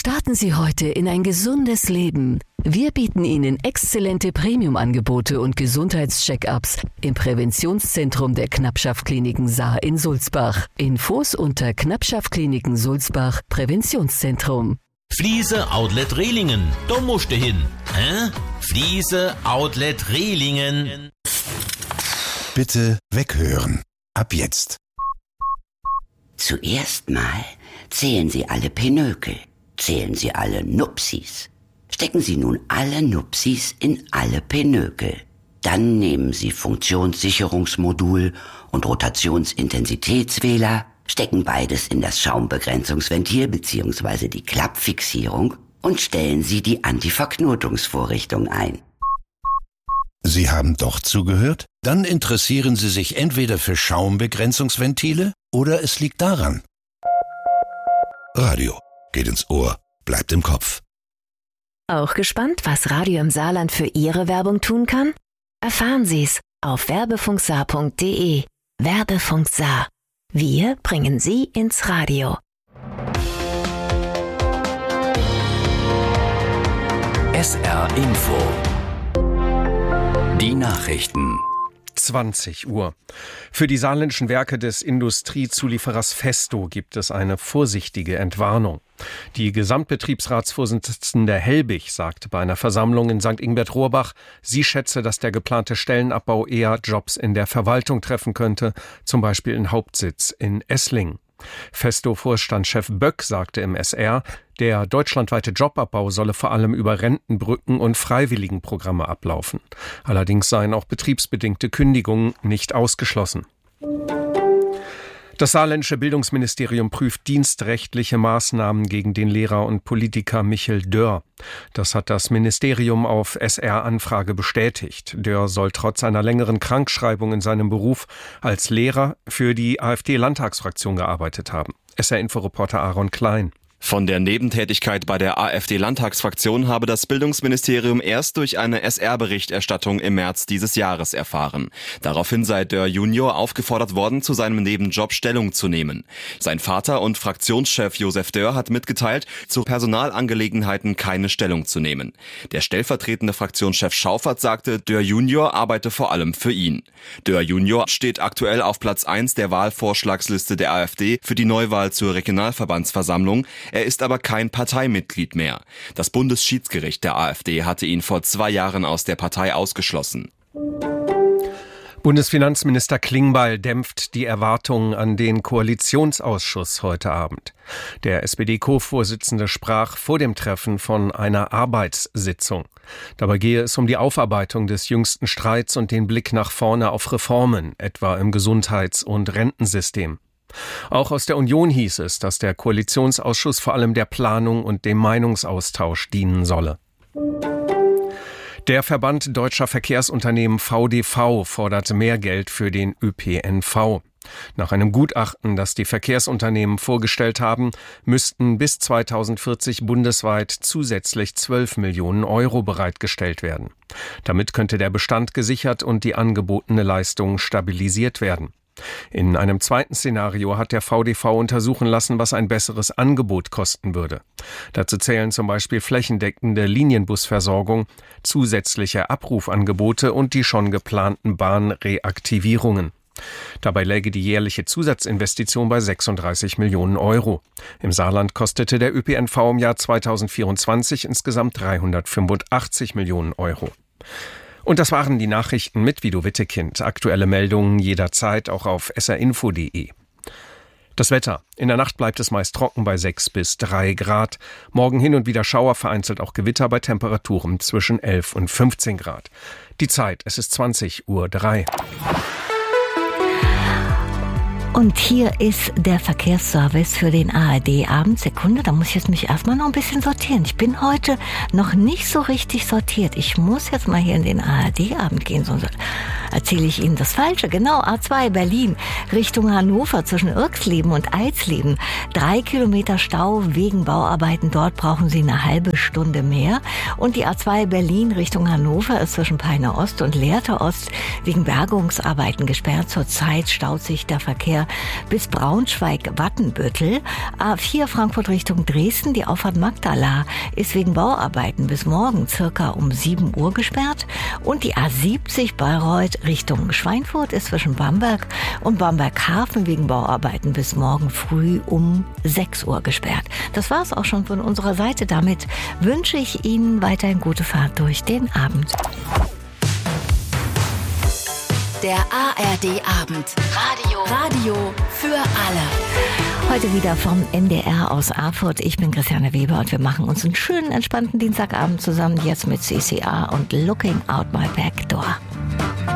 Starten Sie heute in ein gesundes Leben. Wir bieten Ihnen exzellente Premium-Angebote und Gesundheitscheck-ups im Präventionszentrum der Knappschaft-Kliniken Saar in Sulzbach. Infos unter Knappschaft-Kliniken Sulzbach Präventionszentrum. Fliese Outlet Rehlingen, da musst du hin. Fliese Outlet Rehlingen. Bitte weghören. Ab jetzt. Zuerst mal zählen Sie alle Pinökel. Zählen Sie alle Nupsis. Stecken Sie nun alle Nupsis in alle Pinökel. Dann nehmen Sie Funktionssicherungsmodul und Rotationsintensitätswähler, stecken beides in das Schaumbegrenzungsventil bzw. die Klappfixierung und stellen Sie die Antiverknotungsvorrichtung ein. Sie haben doch zugehört? Dann interessieren Sie sich entweder für Schaumbegrenzungsventile oder es liegt daran. Radio geht ins Ohr, bleibt im Kopf. Auch gespannt, was Radio im Saarland für Ihre Werbung tun kann? Erfahren Sie's auf werbefunksaar.de. Werbefunk Saar. Wir bringen Sie ins Radio. SR Info. Die Nachrichten. 20 Uhr. Für die saarländischen Werke des Industriezulieferers Festo gibt es eine vorsichtige Entwarnung. Die Gesamtbetriebsratsvorsitzende Helbig sagte bei einer Versammlung in St. Ingbert-Rohrbach, sie schätze, dass der geplante Stellenabbau eher Jobs in der Verwaltung treffen könnte, zum Beispiel in Hauptsitz in Esslingen. Festo-Vorstandschef Böck sagte im SR, der deutschlandweite Jobabbau solle vor allem über Rentenbrücken und Freiwilligenprogramme ablaufen. Allerdings seien auch betriebsbedingte Kündigungen nicht ausgeschlossen. Das saarländische Bildungsministerium prüft dienstrechtliche Maßnahmen gegen den Lehrer und Politiker Michel Dörr. Das hat das Ministerium auf SR-Anfrage bestätigt. Dörr soll trotz einer längeren Krankschreibung in seinem Beruf als Lehrer für die AfD-Landtagsfraktion gearbeitet haben. SR-Info-Reporter Aaron Klein. Von der Nebentätigkeit bei der AfD-Landtagsfraktion habe das Bildungsministerium erst durch eine SR-Berichterstattung im März dieses Jahres erfahren. Daraufhin sei Dörr Junior aufgefordert worden, zu seinem Nebenjob Stellung zu nehmen. Sein Vater und Fraktionschef Josef Dörr hat mitgeteilt, zu Personalangelegenheiten keine Stellung zu nehmen. Der stellvertretende Fraktionschef Schaufert sagte, Dörr Junior arbeite vor allem für ihn. Dörr Junior steht aktuell auf Platz 1 der Wahlvorschlagsliste der AfD für die Neuwahl zur Regionalverbandsversammlung. Er ist aber kein Parteimitglied mehr. Das Bundesschiedsgericht der AfD hatte ihn vor 2 Jahren aus der Partei ausgeschlossen. Bundesfinanzminister Klingbeil dämpft die Erwartungen an den Koalitionsausschuss heute Abend. Der SPD-Co-Vorsitzende sprach vor dem Treffen von einer Arbeitssitzung. Dabei gehe es um die Aufarbeitung des jüngsten Streits und den Blick nach vorne auf Reformen, etwa im Gesundheits- und Rentensystem. Auch aus der Union hieß es, dass der Koalitionsausschuss vor allem der Planung und dem Meinungsaustausch dienen solle. Der Verband Deutscher Verkehrsunternehmen VDV fordert mehr Geld für den ÖPNV. Nach einem Gutachten, das die Verkehrsunternehmen vorgestellt haben, müssten bis 2040 bundesweit zusätzlich 12 Millionen Euro bereitgestellt werden. Damit könnte der Bestand gesichert und die angebotene Leistung stabilisiert werden. In einem zweiten Szenario hat der VDV untersuchen lassen, was ein besseres Angebot kosten würde. Dazu zählen zum Beispiel flächendeckende Linienbusversorgung, zusätzliche Abrufangebote und die schon geplanten Bahnreaktivierungen. Dabei läge die jährliche Zusatzinvestition bei 36 Millionen Euro. Im Saarland kostete der ÖPNV im Jahr 2024 insgesamt 385 Millionen Euro. Und das waren die Nachrichten mit Vido Wittekind. Aktuelle Meldungen jederzeit auch auf srinfo.de. Das Wetter. In der Nacht bleibt es meist trocken bei 6 bis 3 Grad. Morgen hin und wieder Schauer, vereinzelt auch Gewitter bei Temperaturen zwischen 11 und 15 Grad. Die Zeit, es ist 20:03 Uhr. Und hier ist der Verkehrsservice für den ARD-Abend. Sekunde, da muss ich jetzt mich erstmal noch ein bisschen sortieren. Ich bin heute noch nicht so richtig sortiert. Ich muss jetzt mal hier in den ARD-Abend gehen, sonst erzähle ich Ihnen das Falsche. Genau, A2 Berlin Richtung Hannover zwischen Irxleben und Eisleben. 3 Kilometer Stau wegen Bauarbeiten. Dort brauchen Sie eine halbe Stunde mehr. Und die A2 Berlin Richtung Hannover ist zwischen Peine Ost und Lehrte Ost wegen Bergungsarbeiten gesperrt. Zurzeit staut sich der Verkehr Verkehr bis Braunschweig-Wattenbüttel. A4 Frankfurt Richtung Dresden, die Auffahrt Magdala ist wegen Bauarbeiten bis morgen circa um 7 Uhr gesperrt. Und die A70 Bayreuth Richtung Schweinfurt ist zwischen Bamberg und Bamberg-Hafen wegen Bauarbeiten bis morgen früh um 6 Uhr gesperrt. Das war es auch schon von unserer Seite. Damit wünsche ich Ihnen weiterhin gute Fahrt durch den Abend. Der ARD-Abend. Radio für alle. Heute wieder vom NDR aus Erfurt. Ich bin Christiane Weber und wir machen uns einen schönen, entspannten Dienstagabend zusammen. Jetzt mit CCR und Looking Out My Back Door.